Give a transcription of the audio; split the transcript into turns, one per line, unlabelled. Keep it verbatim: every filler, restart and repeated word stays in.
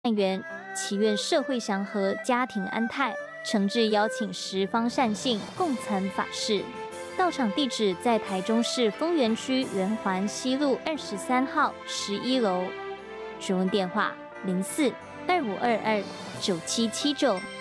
万元，祈愿社会祥和、家庭安泰。诚挚邀请十方善信共参法事。到场地址在台中市丰原区圆环西路二十三号十一楼。询问电话：零四二五二二九七七九